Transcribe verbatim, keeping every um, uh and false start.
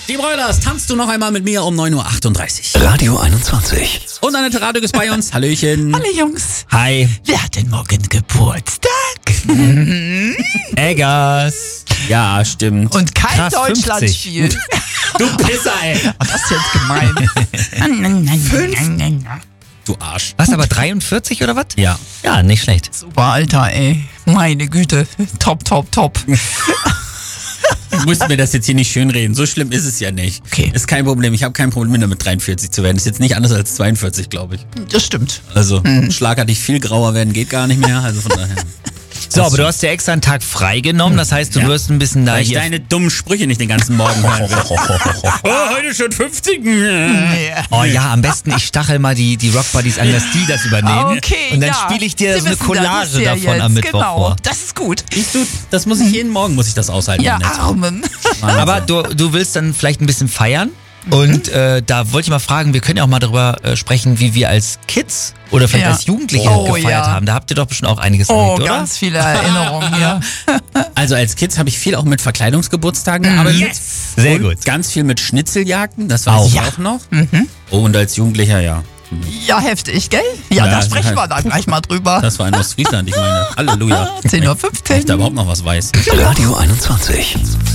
Die Broilers, tanzt du noch einmal mit mir um neun Uhr achtunddreißig. Radio einundzwanzig. Und Annette Radig ist bei uns. Hallöchen. Hallo Jungs. Hi. Wer hat denn morgen Geburtstag? Eggers. Ja, stimmt. Und kein Krass, Deutschlandspiel. Du Pisser, ey. Oh, das ist jetzt gemein. Fünf. Du Arsch. Was, aber dreiundvierzig oder was? Ja. Ja, nicht schlecht. Super, Alter, ey. Meine Güte. Top, top, top. Du musst mir das jetzt hier nicht schönreden. So schlimm ist es ja nicht. Okay. Ist kein Problem. Ich habe kein Problem damit, dreiundvierzig zu werden. Ist jetzt nicht anders als zweiundvierzig, glaube ich. Das stimmt. Also, schlagartig viel grauer werden geht gar nicht mehr. Also von daher. So, aber du hast dir extra einen Tag frei genommen. Das heißt, du Ja. wirst ein bisschen da Weil ich hier... deine dummen Sprüche nicht den ganzen Morgen hören will. Oh, heute schon fünfzig. Ja. Oh ja, am besten ich stachel mal die, die Rock Buddies an, dass die das übernehmen. Okay, Und dann ja. spiele ich dir Sie so eine wissen, Collage das ist ja davon jetzt. am Mittwoch Genau, vor. das ist gut. Siehst du, das muss ich jeden Morgen muss ich das aushalten. Ja, Annette. Armen. Aber du, du willst dann vielleicht ein bisschen feiern. Und äh, da wollte ich mal fragen, wir können ja auch mal darüber äh, sprechen, wie wir als Kids oder vielleicht Ja. als Jugendliche Oh, gefeiert ja. haben. Da habt ihr doch bestimmt auch einiges Oh, erlebt, oder? ganz viele Erinnerungen, ja. Also als Kids habe ich viel auch mit Verkleidungsgeburtstagen gearbeitet. Sehr und gut. Ganz viel mit Schnitzeljagden, das weiß Auch. ich Ja. auch noch. Oh, und als Jugendlicher, ja. Ja, heftig, gell? Ja, Ja, da sprechen wir dann gleich mal drüber. Das war in Ostfriesland, ich meine. Halleluja. zehn Uhr Wenn fünfzehn. ich da überhaupt noch was weiß. Radio einundzwanzig.